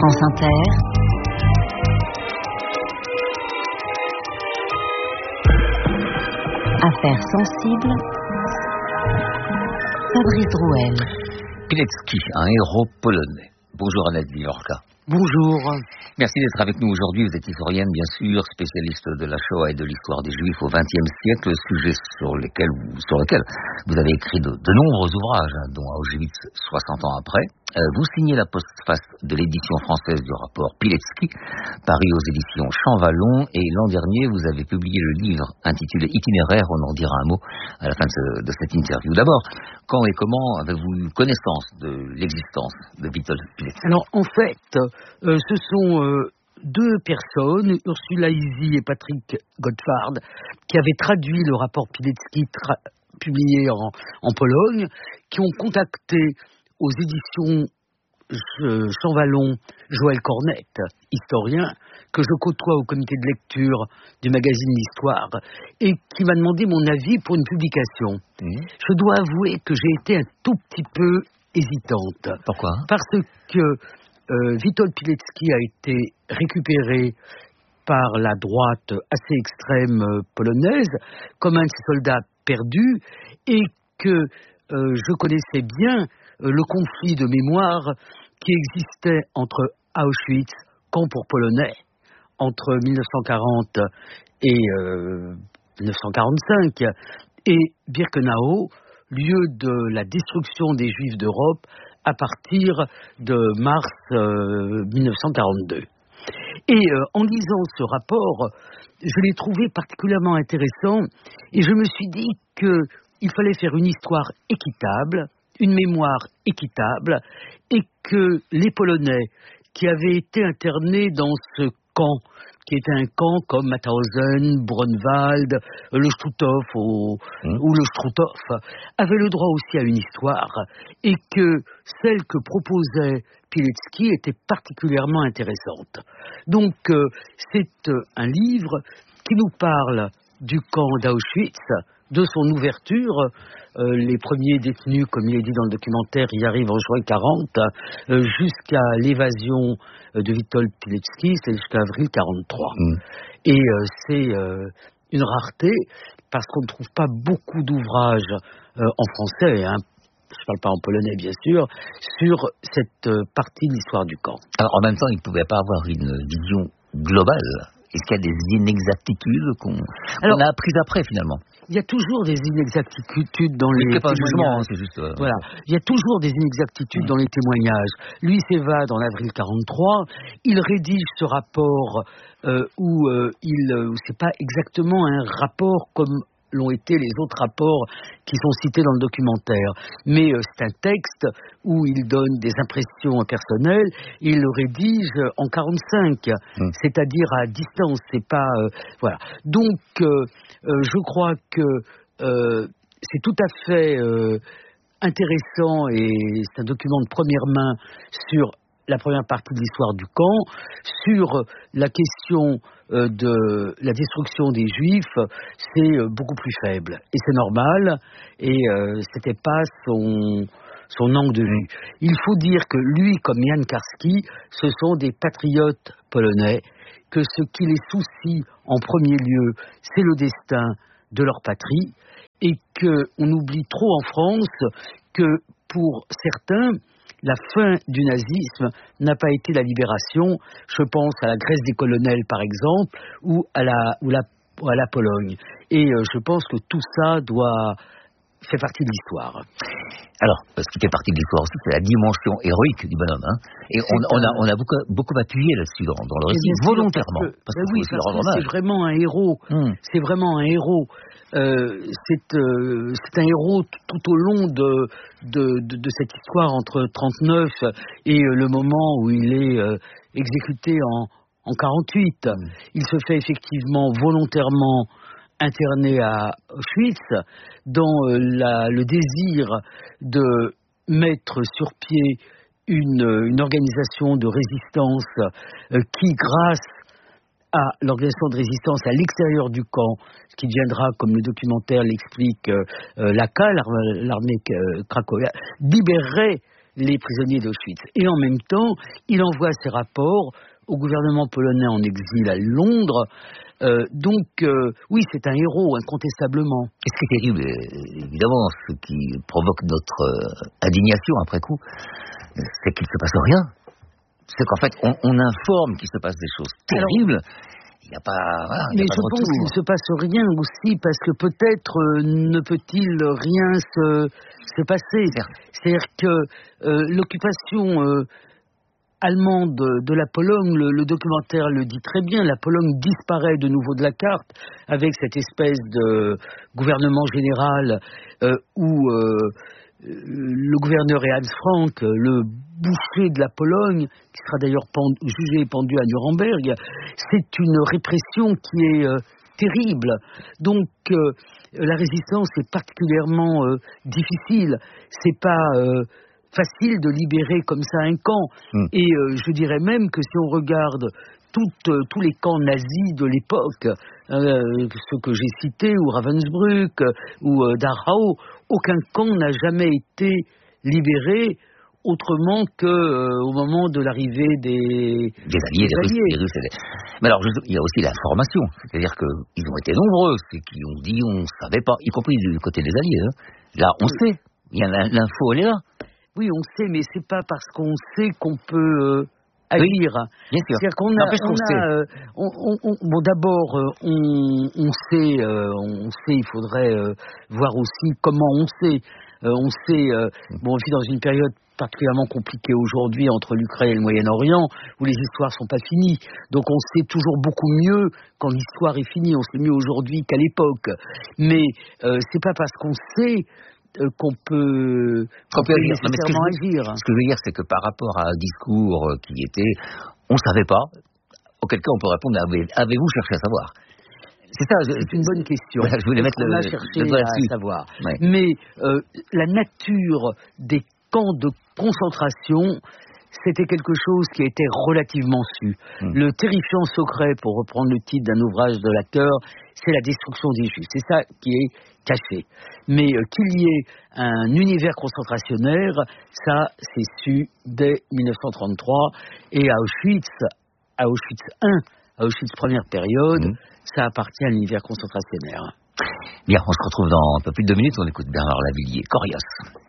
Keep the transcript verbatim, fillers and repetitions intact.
France Inter. Affaires sensibles. Fabrice Drouel. Pilecki, un héros polonais. Bonjour Annette Viorka. Bonjour. Merci d'être avec nous aujourd'hui. Vous êtes historienne, bien sûr, spécialiste de la Shoah et de l'histoire des Juifs au vingtième siècle, sujet sur lequel vous, sur lequel vous avez écrit de, de nombreux ouvrages, hein, dont Auschwitz soixante ans après. Euh, vous signez la postface de l'édition française du rapport Pilecki, paru aux éditions Champvallon, et l'an dernier, vous avez publié le livre intitulé Itinéraire, on en dira un mot à la fin de, ce, de cette interview. D'abord, quand et comment avez-vous eu connaissance de l'existence de Witold Pilecki? Alors, en fait, euh, ce sont euh, deux personnes, Ursula Isy et Patrick Gottfald, qui avaient traduit le rapport Pilecki tra- publié en, en Pologne, qui ont contacté aux éditions euh, Champvallon Joël Cornette, historien, que je côtoie au comité de lecture du magazine L'Histoire, et qui m'a demandé mon avis pour une publication. Mmh. Je dois avouer que j'ai été un tout petit peu hésitante. Pourquoi ? Parce que euh, Witold Pilecki a été récupéré par la droite assez extrême euh, polonaise comme un de ses soldats perdus, et que euh, je connaissais bien euh, le conflit de mémoire qui existait entre Auschwitz, camp pour Polonais, entre dix-neuf cent quarante et euh, dix-neuf cent quarante-cinq, et Birkenau, lieu de la destruction des Juifs d'Europe à partir de mars euh, dix-neuf cent quarante-deux. Et euh, en lisant ce rapport, je l'ai trouvé particulièrement intéressant, et je me suis dit qu'il fallait faire une histoire équitable, une mémoire équitable, et que les Polonais qui avaient été internés dans ce camp, qui était un camp comme Mauthausen, Brunwald, le Stutthof ou, mmh. ou le Struthof, avaient le droit aussi à une histoire, et que celle que proposait Pilecki était particulièrement intéressante. Donc euh, c'est euh, un livre qui nous parle du camp d'Auschwitz, de son ouverture. Euh, les premiers détenus, comme il est dit dans le documentaire, y arrivent en juin quarante, euh, jusqu'à l'évasion euh, de Witold Pilecki, c'est jusqu'à avril quarante-trois. Mmh. Et euh, c'est euh, une rareté, parce qu'on ne trouve pas beaucoup d'ouvrages euh, en français, hein, je ne parle pas en polonais bien sûr, sur cette euh, partie de l'histoire du camp. Alors en même temps, il ne pouvait pas avoir une vision globale. Est-ce qu'il y a des inexactitudes qu'on, Alors, qu'on a apprises après finalement? Il y a toujours des inexactitudes dans les pas témoignages. Jugement, c'est juste, euh, voilà. Il y a toujours des inexactitudes mmh. dans les témoignages. Lui s'évade en avril quarante-trois. Il rédige ce rapport euh, où euh, il, euh, c'est pas exactement un rapport comme l'ont été les autres rapports qui sont cités dans le documentaire. Mais euh, c'est un texte où il donne des impressions personnelles, et il le rédige en quarante-cinq, mmh. c'est-à-dire à distance. C'est pas euh, voilà. Donc euh, euh, je crois que euh, c'est tout à fait euh, intéressant, et c'est un document de première main sur la première partie de l'histoire du camp. Sur la question euh, de la destruction des Juifs, c'est euh, beaucoup plus faible. Et c'est normal, et euh, c'était pas son, son angle de vue. Il faut dire que lui, comme Jan Karski, ce sont des patriotes polonais, que ce qui les soucie en premier lieu, c'est le destin de leur patrie, et qu'on oublie trop en France que pour certains, la fin du nazisme n'a pas été la libération. Je pense à la Grèce des colonels, par exemple, ou à la, ou la, ou à la Pologne. Et euh, je pense que tout ça doit faire partie de l'histoire. Alors, ce qui fait partie de l'histoire aussi, c'est la dimension héroïque du bonhomme. Hein. Et on, on, a, on a beaucoup, beaucoup appuyé là-dessus dans, dans le récit, volontairement. Parce que, parce ben oui, parce que c'est vraiment un héros. Hum. C'est vraiment un héros. Euh, c'est, euh, c'est un héros tout, tout au long de, de, de, de cette histoire entre trente-neuf et euh, le moment où il est euh, exécuté en, en quarante-huit. Hum. Il se fait effectivement volontairement interné à Auschwitz dans euh, la, le désir de mettre sur pied une, une organisation de résistance euh, qui, grâce à l'organisation de résistance à l'extérieur du camp, ce qui deviendra, comme le documentaire l'explique, euh, euh, l'A K, l'armée euh, cracovienne, libérerait les prisonniers d'Auschwitz. Et en même temps, il envoie ses rapports au gouvernement polonais en exil à Londres. Euh, donc, euh, oui, c'est un héros, incontestablement. Et ce qui est terrible, évidemment, ce qui provoque notre euh, indignation après coup, c'est qu'il ne se passe rien. C'est qu'en fait, on, on informe qu'il se passe des choses terribles. Il n'y a pas, voilà, il mais y a pas je de pense retour. qu'il ne se passe rien aussi, parce que peut-être euh, ne peut-il rien se, se passer. Certes. C'est-à-dire que euh, l'occupation euh, allemande de la Pologne, le, le documentaire le dit très bien, la Pologne disparaît de nouveau de la carte avec cette espèce de gouvernement général euh, où euh, le gouverneur est Hans Frank, le boucher de la Pologne, qui sera d'ailleurs pendu, jugé et pendu à Nuremberg. C'est une répression qui est euh, terrible. Donc euh, la résistance est particulièrement euh, difficile. C'est pas euh, facile de libérer comme ça un camp. Mm. Et euh, je dirais même que si on regarde toutes, euh, tous les camps nazis de l'époque, euh, ceux que j'ai cités, ou Ravensbrück, ou euh, Dachau, aucun camp n'a jamais été libéré autrement qu'au euh, moment de l'arrivée des, des alliés. Des alliés. Des Russes, des Russes. Mais alors, il y a aussi la formation. C'est-à-dire qu'ils ont été nombreux, c'est qui ont dit on ne savait pas, y compris du côté des alliés. Hein. Là, on oui. sait. Il y a l'info, elle est là. Oui, on sait, mais c'est pas parce qu'on sait qu'on peut euh, agir. Oui, bien sûr. C'est-à-dire qu'on a, on a euh, on, on, on, bon, d'abord, euh, on, on sait, euh, on sait, il faudrait euh, voir aussi comment on sait. Euh, on sait, euh, bon, on vit dans une période particulièrement compliquée aujourd'hui entre l'Ukraine et le Moyen-Orient, où les histoires sont pas finies. Donc on sait toujours beaucoup mieux quand l'histoire est finie. On sait mieux aujourd'hui qu'à l'époque. Mais euh, c'est pas parce qu'on sait Euh, qu'on peut, qu'on peut nécessairement non, ce agir. Ce que je veux dire, c'est que par rapport à un discours qui était « on ne savait pas », auquel cas on peut répondre « avez-vous cherché à savoir ?» C'est ça, c'est une bonne question. Voilà, je voulais mettre le, on a cherché le à savoir. Ouais. Mais euh, la nature des camps de concentration, c'était quelque chose qui était relativement su. Mmh. Le terrifiant secret, pour reprendre le titre d'un ouvrage de Lacker, c'est la destruction des Juifs. C'est ça qui est caché. Mais euh, qu'il y ait un univers concentrationnaire, ça, c'est su dès dix-neuf cent trente-trois. Et à Auschwitz, à Auschwitz un, à Auschwitz première période, mmh. ça appartient à l'univers concentrationnaire. Bien, on se retrouve dans un peu plus de deux minutes. On écoute Bernard Lavilliers, Corias.